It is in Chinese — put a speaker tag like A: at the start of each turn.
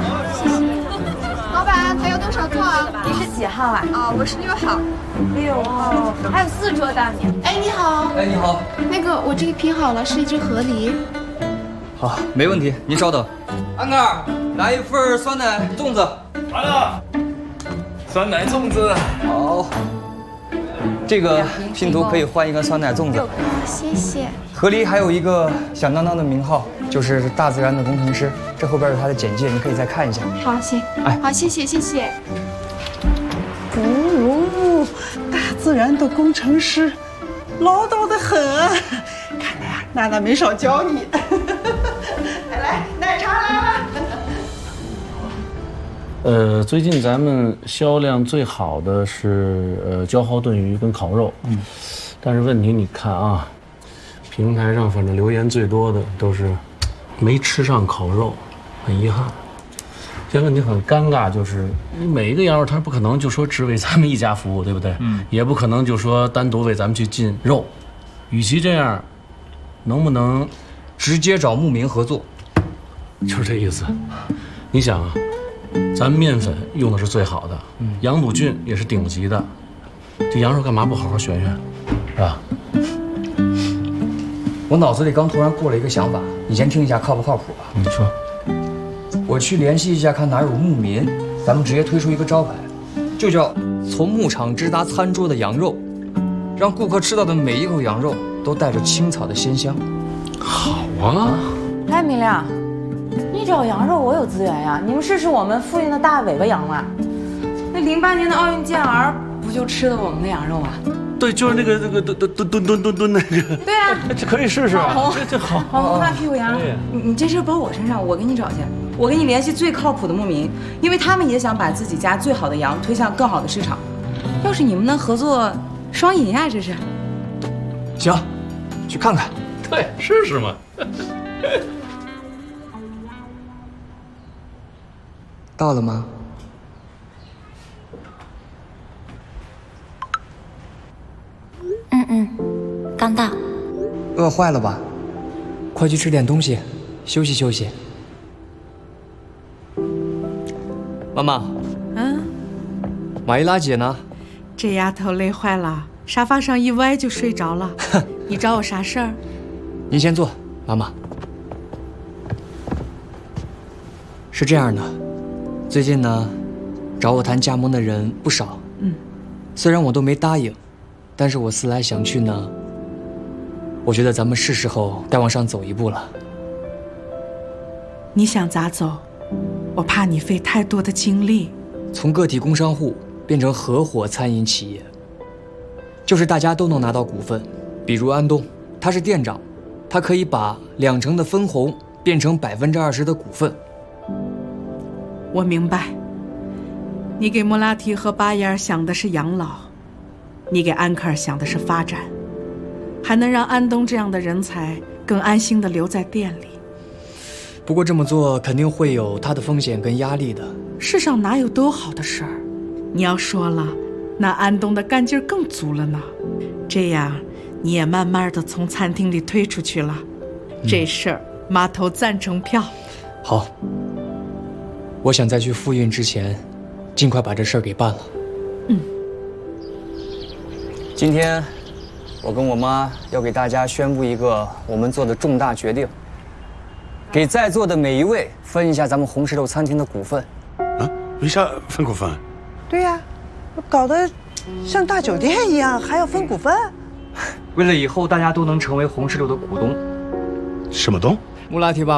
A: 谢谢。老板，还有多少座啊？
B: 你是几号啊？
A: 啊，我是6号。
B: 6号，还有4桌等你。
A: 哎，你好。
C: 哎，你好。
A: 那个，我这个拼好了，是一只河狸。
C: 好，没问题，您稍等。安哥，来一份酸奶粽子。
D: 来了，酸奶粽子。
C: 好，这个拼图可以换一个酸奶粽子。
A: 谢谢。
C: 河狸还有一个响当当的名号，就是大自然的工程师。这后边有他的简介，你可以再看一下。
A: 好，行。哎，好，谢谢，谢谢。
E: 哦，大自然的工程师，唠叨得很啊！看来啊，娜娜没少教你。来，奶茶来了。
D: 最近咱们销量最好的是焦蒿炖鱼跟烤肉，但是问题你看啊，平台上反正留言最多的都是没吃上烤肉，很遗憾。现在问题很尴尬，就是你每一个羊肉摊不可能就说只为咱们一家服务，对不对？也不可能就说单独为咱们去进肉，与其这样，能不能
C: 直接找牧民合作？
D: 就是这意思。你想啊，咱面粉用的是最好的，羊肚菌也是顶级的，这羊肉干嘛不好好选选，是吧？
C: 我脑子里刚突然过了一个想法，你先听一下靠不靠谱吧？
D: 你说。
C: 我去联系一下，看哪有牧民，咱们直接推出一个招牌，就叫从牧场直达餐桌的羊肉，让顾客吃到的每一口羊肉都带着青草的鲜香。
D: 好啊！
B: 哎，明亮，你找羊肉我有资源呀，你们试试我们附近的大尾巴羊嘛。那08年的奥运健儿不就吃的我们的羊肉啊？
D: 对，就是那个蹲那个。
B: 对啊，
D: 这可以试试啊，这好。
B: 红大屁股羊，你这事包我身上，我给你找去。我给你联系最靠谱的牧民，因为他们也想把自己家最好的羊推向更好的市场。要是你们能合作，双赢呀，这是。
C: 行，去看看。
D: 对，试试嘛。
C: 到了吗？
A: 刚到。
C: 饿坏了吧？快去吃点东西，休息休息。妈妈，马伊拉姐呢？
E: 这丫头累坏了，沙发上一歪就睡着了。你找我啥事儿？
C: 您先坐，妈妈。是这样的，最近呢，找我谈加盟的人不少。虽然我都没答应，但是我思来想去呢，我觉得咱们是时候该往上走一步了。
E: 你想咋走？我怕你费太多的精力。
C: 从个体工商户变成合伙餐饮企业，就是大家都能拿到股份。比如安东，他是店长，他可以把2成的分红变成20%的股份。
E: 我明白，你给莫拉提和巴耶尔想的是养老，你给安克尔想的是发展，还能让安东这样的人才更安心地留在店里。
C: 不过这么做肯定会有它的风险跟压力的。
E: 世上哪有都好的事儿？你要说了，那安东的干劲更足了呢。这样你也慢慢的从餐厅里推出去了。这事儿妈投赞成票。
C: 好，我想在去复运之前，尽快把这事儿给办了。今天，我跟我妈要给大家宣布一个我们做的重大决定。给在座的每一位分一下咱们红石榴餐厅的股份。
F: 啊？为啥分股份？
E: 对呀，搞得像大酒店一样，还要分股份。
C: 为了以后大家都能成为红石榴的股东。
F: 什么东？
C: 穆拉提爸爸